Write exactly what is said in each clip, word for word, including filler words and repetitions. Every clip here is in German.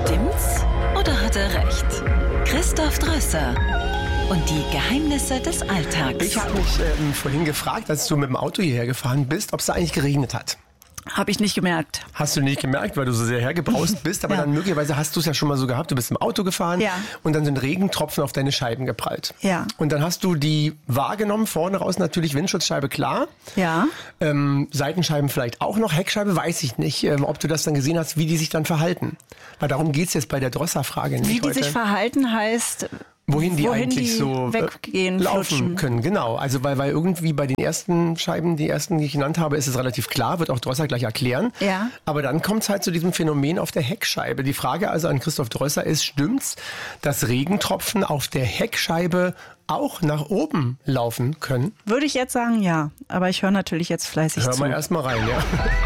Stimmt's oder hat er recht? Christoph Drösser und die Geheimnisse des Alltags. Ich habe mich ähm, vorhin gefragt, als du mit dem Auto hierher gefahren bist, ob es da eigentlich geregnet hat. Habe ich nicht gemerkt. Hast du nicht gemerkt, weil du so sehr hergebraust bist, aber Ja. dann möglicherweise hast du es ja schon mal so gehabt, du bist im Auto gefahren Ja. und dann sind Regentropfen auf deine Scheiben geprallt. Ja. Und dann hast du die wahrgenommen, vorne raus natürlich Windschutzscheibe klar, Ja. ähm, Seitenscheiben vielleicht auch noch, Heckscheibe weiß ich nicht, ähm, ob du das dann gesehen hast, wie die sich dann verhalten. Weil darum geht's jetzt bei der Drösser-Frage nicht Wie die heute. sich verhalten heißt, Wohin die wohin eigentlich die so weggehen, äh, laufen flutschen. können. Genau, also weil, weil irgendwie bei den ersten Scheiben, die ersten, die ich genannt habe, ist es relativ klar, wird auch Drösser gleich erklären. Ja. Aber dann kommt es halt zu diesem Phänomen auf der Heckscheibe. Die Frage also an Christoph Drösser ist, stimmt's, dass Regentropfen auf der Heckscheibe auch nach oben laufen können? Würde ich jetzt sagen, ja. Aber ich höre natürlich jetzt fleißig Hör zu. mal erst mal rein, ja.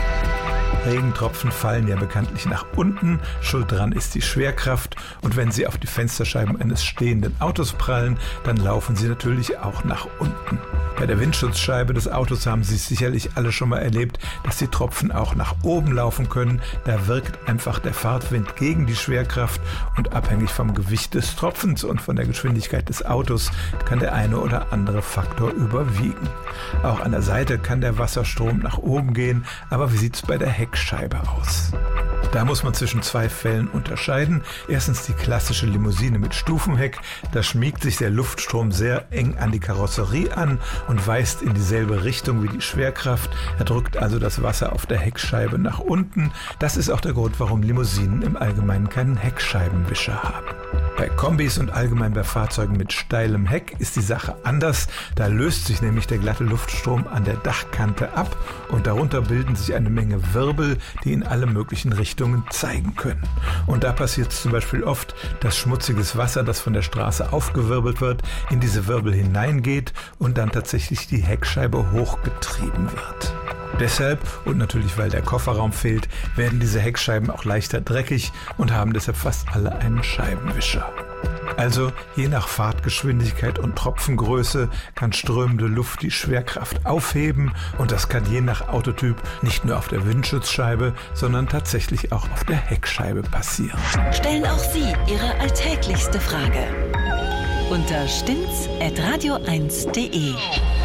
Regentropfen fallen ja bekanntlich nach unten. Schuld dran ist die Schwerkraft. Und wenn sie auf die Fensterscheiben eines stehenden Autos prallen, dann laufen sie natürlich auch nach unten. Bei der Windschutzscheibe des Autos haben Sie es sicherlich alle schon mal erlebt, dass die Tropfen auch nach oben laufen können. Da wirkt einfach der Fahrtwind gegen die Schwerkraft und abhängig vom Gewicht des Tropfens und von der Geschwindigkeit des Autos kann der eine oder andere Faktor überwiegen. Auch an der Seite kann der Wasserstrom nach oben gehen, aber wie sieht es bei der Heckscheibe aus? Da muss man zwischen zwei Fällen unterscheiden. Erstens die klassische Limousine mit Stufenheck. Da schmiegt sich der Luftstrom sehr eng an die Karosserie an und weist in dieselbe Richtung wie die Schwerkraft. Er drückt also das Wasser auf der Heckscheibe nach unten. Das ist auch der Grund, warum Limousinen im Allgemeinen keinen Heckscheibenwischer haben. Bei Kombis und allgemein bei Fahrzeugen mit steilem Heck ist die Sache anders. Da löst sich nämlich der glatte Luftstrom an der Dachkante ab und darunter bilden sich eine Menge Wirbel, die in alle möglichen Richtungen zeigen können. Und da passiert es zum Beispiel oft, dass schmutziges Wasser, das von der Straße aufgewirbelt wird, in diese Wirbel hineingeht und dann tatsächlich die Heckscheibe hochgetrieben wird. Deshalb und natürlich weil der Kofferraum fehlt, werden diese Heckscheiben auch leichter dreckig und haben deshalb fast alle einen Scheibenwischer. Also je nach Fahrtgeschwindigkeit und Tropfengröße kann strömende Luft die Schwerkraft aufheben und das kann je nach Autotyp nicht nur auf der Windschutzscheibe, sondern tatsächlich auch auf der Heckscheibe passieren. Stellen auch Sie Ihre alltäglichste Frage unter stimmt's at radio eins punkt de.